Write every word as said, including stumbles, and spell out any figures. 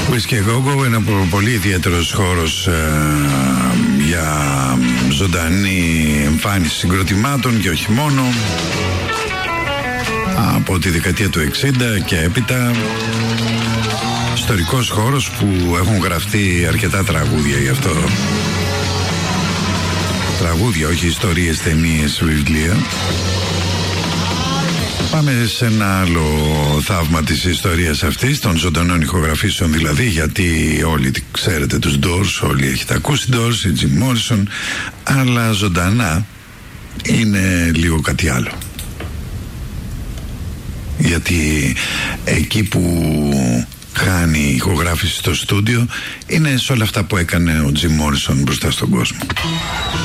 Whisky a Go Go, ένα πολύ ιδιαίτερος χώρος ε, για ζωντανή εμφάνιση συγκροτημάτων και όχι μόνο, από τη δεκαετία του εξήντα και έπειτα. Ιστορικός χώρος που έχουν γραφτεί αρκετά τραγούδια γι' αυτό. Τραγούδια, όχι ιστορίες, ταινίες, βιβλία. Πάμε σε ένα άλλο θαύμα της ιστορίας αυτής, των ζωντανών ηχογραφήσεων δηλαδή, γιατί όλοι ξέρετε τους Doors, όλοι έχετε ακούσει Doors, η Jim Morrison, αλλά ζωντανά είναι λίγο κάτι άλλο. Γιατί εκεί που χάνει η ηχογράφηση στο στούντιο είναι σε όλα αυτά που έκανε ο Jim Morrison μπροστά στον κόσμο.